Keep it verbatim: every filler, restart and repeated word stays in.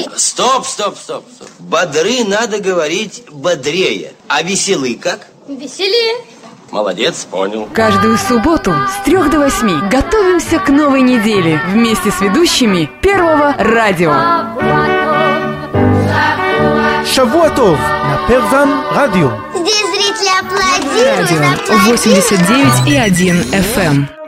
бодры. Стоп, стоп, стоп, стоп. Бодры надо говорить бодрее. А веселы как? Веселее. Молодец, понял. Каждую субботу с трех до восьми готовимся к новой неделе вместе с ведущими Первого радио. Шавуа Тов на Первом радио. Здесь зрители аплодируют. Радио восемьдесят девять и один эф эм.